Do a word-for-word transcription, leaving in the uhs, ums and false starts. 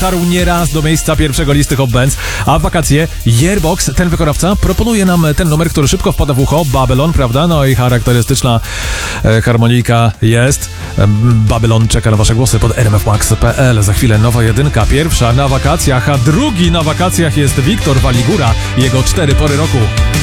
dotarł nieraz do miejsca pierwszego listy Hot Bands, a w wakacje Yearbox, ten wykonawca, proponuje nam ten numer, który szybko wpada w ucho, Babylon, prawda? No i charakterystyczna e, harmonijka jest. E, Babylon czeka na wasze głosy pod r m f max kropka p l. Za chwilę nowa jedynka, pierwsza na wakacjach, a drugi na wakacjach jest Wiktor Waligura i jego cztery pory roku.